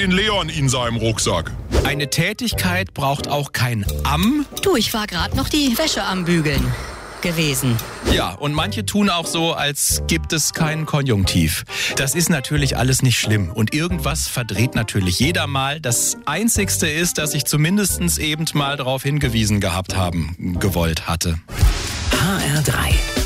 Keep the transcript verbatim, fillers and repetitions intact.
den Leon in seinem Rucksack. Eine Tätigkeit braucht auch kein Am. Du, ich war gerade noch die Wäsche am Bügeln gewesen. Ja, und manche tun auch so, als gibt es keinen Konjunktiv. Das ist natürlich alles nicht schlimm. Und irgendwas verdreht natürlich jeder mal. Das Einzigste ist, dass ich zumindest eben mal darauf hingewiesen gehabt haben gewollt hatte. H R drei